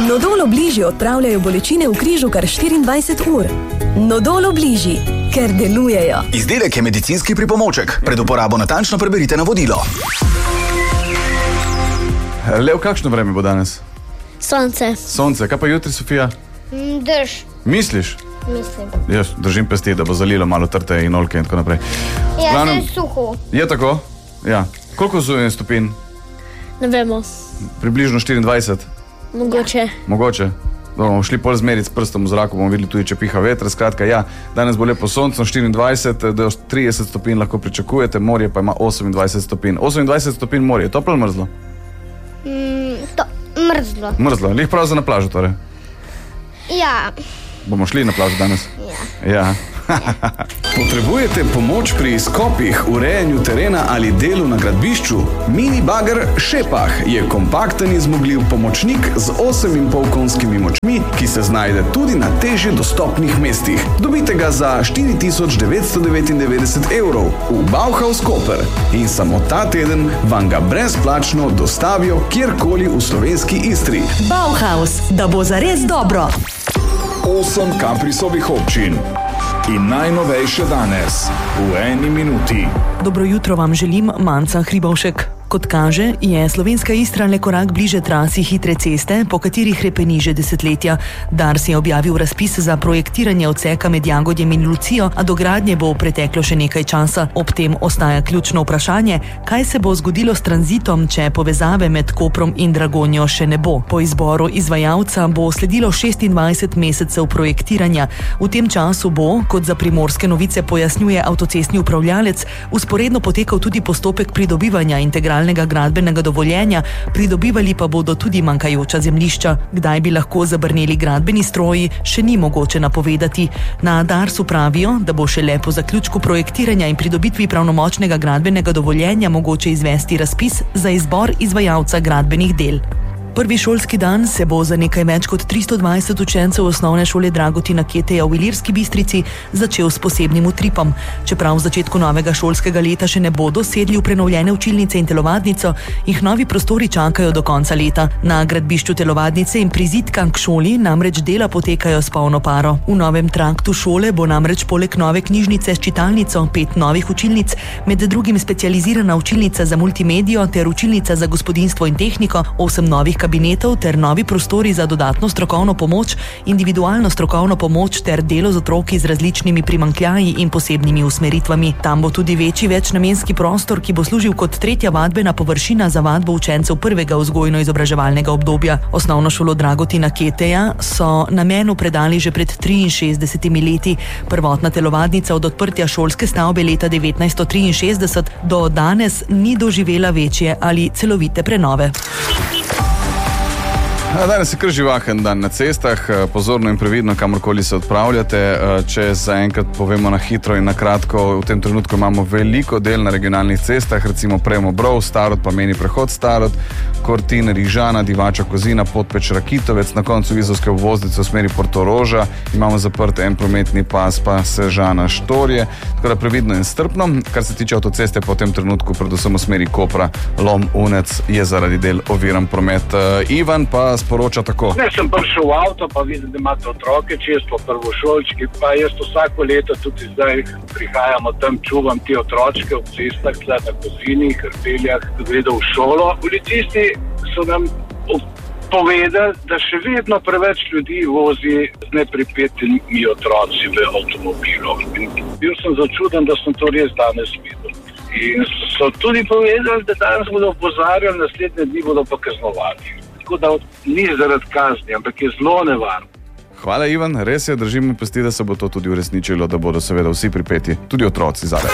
Nodol Obliži odpravljajo bolečine v križu kar 24 ur. Nodol Obliži, ker delujejo. Izdelek je medicinski pripomoček. Pred uporabo natančno preberite navodilo. Lev, kakšno vreme bo danes? Sonce. Kaj pa jutri, Sofija? Drž. Misliš? Mislim. Jaz držim pesti, da bo zalilo malo trte in olke in tako naprej. Ja, se je suho. Je tako? Ja. Koliko je stopinj? Ne vemo. Približno 24? Mogoče. Bomo šli pol zmeriti s prstom v zraku, bomo videli tudi, če piha veter. Skratka, ja, danes bo lepo sonce, 24 do 30 stopinj lahko pričakujete, morje pa ima 28 stopinj. 28 stopinj morje, toplo ali mrzlo? Mrzlo. Mrzlo, lih prav za na plažo torej? Ja. Bomo šli na plažo danes? Ja. Potrebujete pomoč pri izkopih, urejanju terena ali delu na gradbišču? Mini bager Šepah je kompakten in zmogljiv pomočnik z 8,5 konskimi močmi, ki se znajde tudi na težje dostopnih mestih. Dobite ga za 4.999 evrov v Bauhaus Koper in samo ta teden vam ga brezplačno dostavijo kjerkoli v slovenski Istri. Bauhaus, da bo zares dobro. 8 Caprisovih občin. In najnovejše danes, v 1 minuti. Dobro jutro vam želim, Manca Hribovšek. Kot kaže, je slovenska Istra le korak bliže trasi hitre ceste, po kateri hrepeni že desetletja. Dars je objavil razpis za projektiranje odseka med Jagodjem in Lucijo, a do gradnje bo preteklo še nekaj časa. Ob tem ostaja ključno vprašanje, kaj se bo zgodilo s tranzitom, če povezave med Koprom in Dragonjo še ne bo. Po izboru izvajalca bo sledilo 26 mesecev projektiranja. V tem času bo, kot za Primorske novice pojasnjuje avtocestni upravljalec, vzporedno potekal tudi postopek pridobivanja integralnega gradbenega dovoljenja, pridobivali pa bodo tudi manjkajoča zemljišča. Kdaj bi lahko zabrneli gradbeni stroji, še ni mogoče napovedati. Na Darsu pravijo, da bo šele po zaključku projektiranja in pridobitvi pravnomočnega gradbenega dovoljenja mogoče izvesti razpis za izbor izvajalca gradbenih del. Prvi šolski dan se bo za nekaj več kot 320 učencev osnovne šole Dragotina Keteja v Ilirski Bistrici začel s posebnim utripom. Čeprav v začetku novega šolskega leta še ne bodo sedli v prenovljene učilnice in telovadnico, jih novi prostori čakajo do konca leta. Na gradbišču telovadnice in prizidka k šoli namreč dela potekajo s polno paro. V novem traktu šole bo namreč poleg nove knjižnice s čitalnico 5 novih učilnic, med drugim specializirana učilnica za multimedijo ter učilnica za gospodinjstvo in tehniko, 8 novih kabinetov ter novi prostori za dodatno strokovno pomoč, individualno strokovno pomoč ter delo z otroki z različnimi primanjkljaji in posebnimi usmeritvami. Tam bo tudi večji večnamenski prostor, ki bo služil kot tretja vadbena površina za vadbo učencev prvega vzgojno-izobraževalnega obdobja. Osnovno šolo Dragotina Keteja so namenu predali že pred 63 leti. Prvotna telovadnica od odprtja šolske stavbe leta 1963 do danes ni doživela večje ali celovite prenove. Danes je kar živahen dan na cestah, pozorno in previdno, kamorkoli se odpravljate. Če zaenkrat povemo na hitro in na kratko, v tem trenutku imamo veliko del na regionalnih cestah, recimo Premo-Brov, Starod pa meni prehod Starod, Kortin, Rižana, Divača Kozina, Podpeč, Rakitovec, na koncu Izolske obvoznice v smeri Portoroža, imamo zaprt en prometni pas pa Sežana Štorje, tako da previdno in strpno. Kar se tiče avtoceste, po tem trenutku predvsem v smeri Kopra, Lom, Unec je zaradi del oviran promet. Ivan pa sporoča tako. Ne, sem prišel v avto, pa vidim, da imate otroke, često prvošolčki, pa jaz vsako leto tudi zdaj prihajamo tam, čuvam te otročke v cestah, na Kozini, Hrpeljah, gledal v šolo. Policisti so nam povedali, da še vedno preveč ljudi vozi z nepripetimi otroci v avtomobilu. Bil sem začuden, da sem to res danes videl. In so tudi povedali, da danes bodo opozarjali, naslednje dni bodo pa kaznovali. Tako da ni zaradi kazni, ampak je zelo nevarno. Hvala, Ivan, res je, držimo pesti, da se bo to tudi uresničilo, da bodo seveda vsi pripeti, tudi otroci zadaj.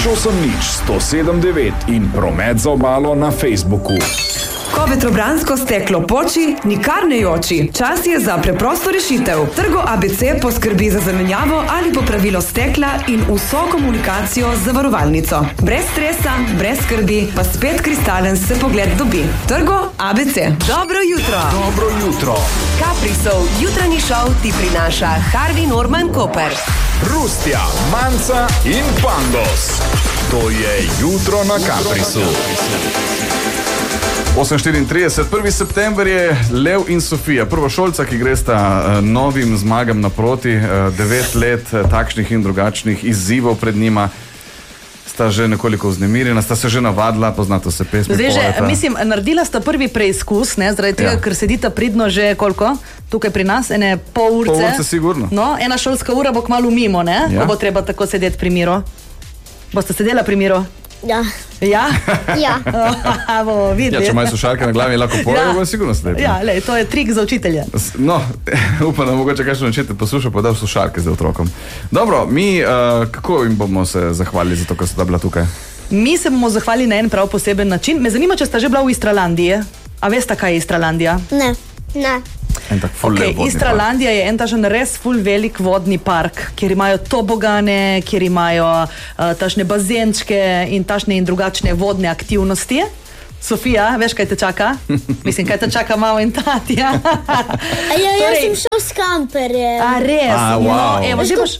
080 179 in promet za obalo na Facebooku. Ko vetrobransko steklo poči, nikar ne joči. Čas je za preprosto rešitev. Trgo ABC poskrbi za zamenjavo ali popravilo stekla in vso komunikacijo z zavarovalnico. Brez stresa, brez skrbi, pa spet kristalen se pogled dobi. Trgo ABC. Dobro jutro. Dobro jutro. Caprisov jutranji šov ti prinaša Harvey Norman Koper. Rustja, Manca in Pandos. To je jutro na Caprisu. 8:34, 1. september je Lev in Sofija, prvošolca, ki gresta novim zmagam naproti, 9 let takšnih in drugačnih izzivov pred njima. Sta že nekoliko vznemirjena, sta se že navadila, poznate se pesmi. Zdaj že, mislim, naredila sta prvi preizkus, ne, zaradi tega, ker sedita pridno že koliko? Tukaj pri nas, ene pol urce. Pol urce sigurno. No, ena šolska ura bo kmalu mimo, ne? Ko bo treba tako sedeti pri miru. Boste sedela pri miru? Ja. Ja? Ja. Bomo videli. Ja, če imajo slušalke na glavi, lahko pojejo, bo sigurno sedeti. Ja, lej, to je trik za učitelje. No, upam, da mogoče kakšno učitelj posluša, pa da v slušalke z otrokom. Dobro, mi, kako jim bomo se zahvalili za to, ker sta bila tukaj? Mi se bomo zahvalili na en prav poseben način. Me zanima, če sta že bila v Istralandiji. A veste, kaj je Istralandija? Ne. Ne. En tak ful lev vodni Istralandija je en tašen res ful velik vodni park, kjer imajo tobogane, kjer imajo tašne bazenčke in tašne in drugačne vodne aktivnosti. Sofija, veš, kaj te čaka? Mislim, kaj te čaka mama in tatja. Jaz sem šel s kamperjem. A res? Wow. No, evo, že boš...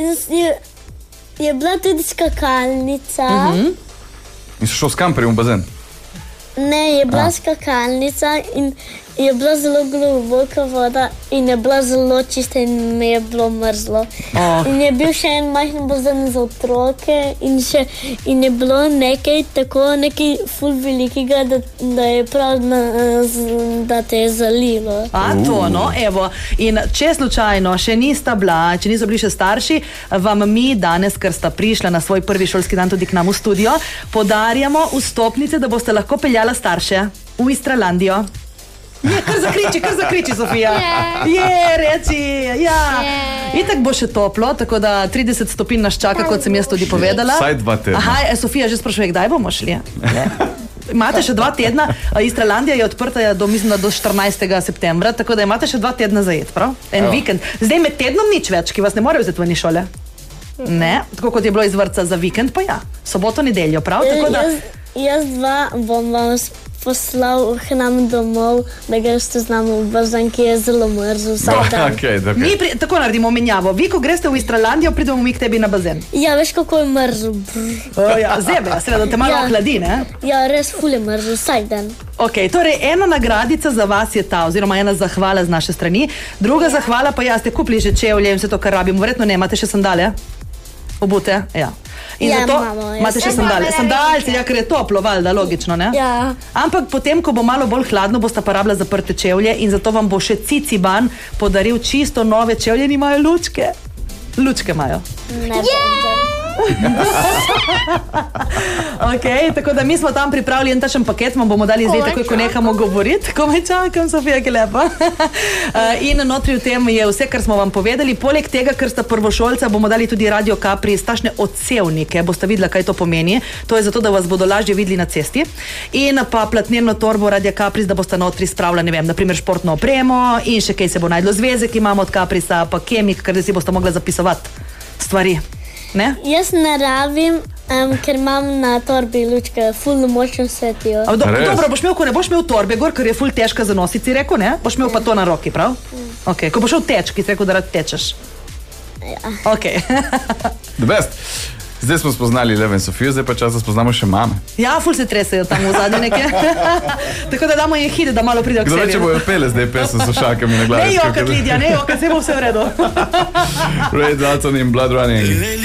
Je bila tudi skakalnica. In si šel s kamperjem v bazen? Ne, je bila skakalnica in je bila zelo globoka voda in je bila zelo čista in mi je bilo mrzlo. In je bil še en majhen bazen za otroke in je bilo nekaj ful velikega, da je prav, da te je zalilo. To, no, evo. In če slučajno še nista bila, če niso bili še starši, vam mi danes, ker sta prišla na svoj prvi šolski dan tudi k nam v studio, podarjamo vstopnice, da boste lahko peljala starše v Istralandijo. Je, kar zakriči, Sofija. Reči, ja. Itak bo še toplo, tako da 30 stopinj nas čaka, kot sem jaz tudi povedala. Vsaj 2 tedna. Aha, Sofija že sprašuje, kdaj bomo šli? Imate še 2 tedna, Istralandija je odprta do 14. septembra, tako da imate še 2 tedna zajet, prav? En vikend. Zdaj med tednom nič več, ki vas ne morejo vzeti ven iz šole. Ne, tako kot je bilo iz vrtca za vikend, pa ja. Soboto, nedeljo, prav? Jaz 2 bom vam poslal k nam domov, da greste z nami v bazen, ki je zelo mrzel vsak dan. Mi tako naredimo menjavo. Vi, ko greste v Istralandijo, pridemo mi k tebi na bazen. Ja, veš, kako je mrzel. Zebe, seveda, te malo ohladi, ne? Ja, res ful je mrzel vsak dan. Ok, torej ena nagradica za vas je ta, oziroma ena zahvala z naše strani. Druga zahvala pa ste kupili že čevlje in vse to, kar rabimo. Verjetno ne, imate še sandale? Obute? Ja. In zato imate še sandale. Sandalce, ja, ker je toplo, valjda, logično, ne? Ja. Ampak potem, ko bo malo bolj hladno, boste pa rabila zaprte čevlje in zato vam bo še Ciciban podaril čisto nove čevlje in imajo lučke. Lučke imajo. Ne bom. Ok, tako da mi smo tam pripravili en tašen paket, vam bomo dali zdaj takoj, ko nehamo govoriti. Komaj čakam, Sofija, ki lepa. In notri v tem je vse, kar smo vam povedali. Poleg tega, ker sta prvošolca, bomo dali tudi Radio Capri tašne odsevnike. Boste videla, kaj to pomeni. To je zato, da vas bodo lažje videli na cesti. In pa platnirno torbo Radio Capri, da boste notri spravila, ne vem, naprimer športno opremo in še kaj se bo najdlo, zvezek imamo od Caprisa, pa kemik, ker si boste mogla zapisovati stvari. Ne? Jaz ne rabim, ker imam na torbi lučke, ful močno svetijo. Dobro, boš imel, ko ne boš imel torbe gor, ker je ful težka za nositi, si rekel, ne? Boš imel pa to na roki, prav? Ok, ko boš šel teč, ki si rekel, da rad tečeš. Ja. Ok. The best. Zdaj smo spoznali Lev in Sofijo, zdaj pa čas, da spoznamo še mame. Ja, ful se tresejo tam v zadnje nekje. Tako da damo jih hide, da malo pridejo k sebi. Kdo reče, bojo pele zdaj pesem s slušalkami na glavi. Ne jokat, Lidija, ne jokat, se bo vse v redu. Ray Dalton in Blood Running.